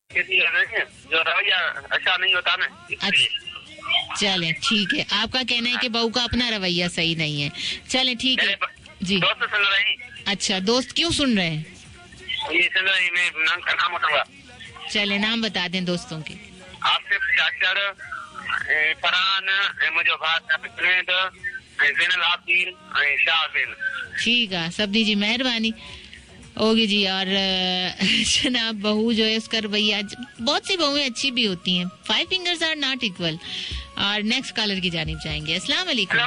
जो रवैया अच्छा नहीं होता ना, इसलिए। चलें ठीक है, आपका कहना है कि बहू का अपना रवैया सही नहीं है। चलें ठीक है जी। दोस्त सुन रहे हैं। अच्छा, दोस्त क्यों सुन रहे हैं? ये सुन रहे हैं, मैं नाम का नाम उठाऊंगा। चले नाम बता दें दोस्तों के। आपसे अक्षर, फरहान, मुजफ्फर, ज़ैनुल आबिदीन, शाहज़ैन। ठीक है सब्जी जी, मेहरबानी होगी जी। और जनाब बहू जो है उसका रवैया, बहुत सी बहुएं अच्छी भी होती हैं, 5 fingers आर नॉट इक्वल। और नेक्स्ट कॉलर की जानिब जाएंगे। अस्सलाम वालेकुम।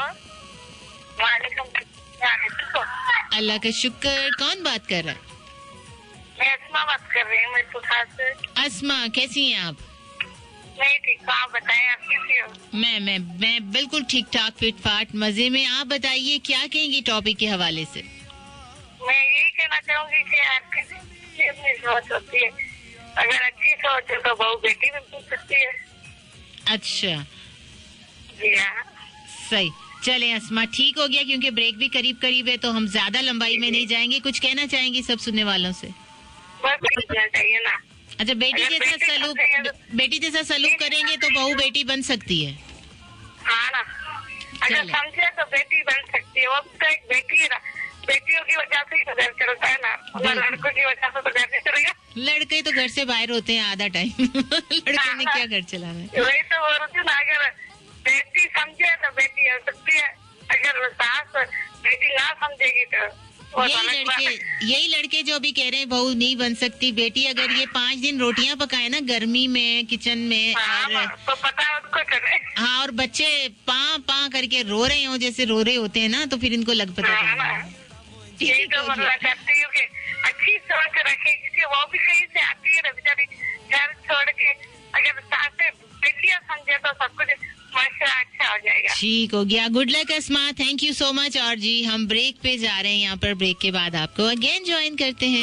अल्लाह का शुक्र। कौन बात कर रहा है? मैं अस्मा बात कर रही हूँ, से। अस्मा, कैसी हैं आप? नहीं ठीक, आप बताएं आप कैसी हो? मैं बिल्कुल ठीक ठाक, फिट फाट, मजे में। आप बताइए क्या कहेंगी टॉपिक के हवाले से? मैं यही कहना चाहूंगी कि आपकी अपनी सोच होती है, अगर अच्छी सोच है तो बहू बेटी भी पूछ सकती है। अच्छा जी हाँ, सही। चले अस्मा, ठीक हो गया, क्योंकि ब्रेक भी करीब करीब है तो हम ज्यादा लंबाई में नहीं जाएंगे। कुछ कहना चाहेंगे सब सुनने वालों से? बस कहना चाहिए ना। अच्छा, बेटी जैसा सलूक करेंगे तो बहू बेटी बन सकती है। हाँ ना, अगर समझे तो बेटी बन सकती है। वो तो एक बेटी है ना, बेटियों की वजह से ही तो घर चलता है ना, लड़कों की वजह से तो घर नहीं चलेगा। लड़के तो घर से बाहर होते हैं आधा टाइम। लड़कों ने क्या घर चलाना है? वही तो बोल रही ना, अगर बेटी समझे तो बेटी हो सकती है, अगर सास बेटी ना समझेगी तो यही लड़के जो अभी कह रहे हैं बहू नहीं बन सकती बेटी, अगर ये 5 दिन रोटियां पकाए ना गर्मी में किचन में, और तो पता है उनको करे। हाँ, और बच्चे पा करके रो रहे हो जैसे रो रहे होते हैं ना, तो फिर इनको लग पता यही तो बोलना चाहती हूँ कि अच्छी सोच रखे, क्योंकि वो भी कहीं से आती है ना बेचारी, घर छोड़ के। अगर सास बेटियां समझे तो सब कुछ अच्छा हो जाएगा। ठीक हो गया, good luck Asma, thank you so much. और जी हम ब्रेक पे जा रहे हैं, यहाँ पर ब्रेक के बाद आपको अगेन ज्वाइन करते हैं।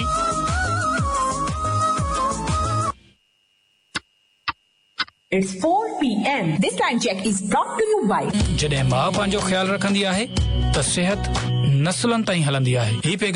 It's 4 p.m. This time check is brought to you by जॾहिं मां पंहिंजो ख्याल रखंदी आहे त सिहत नस्लनि ताईं हलंदी आहे। ही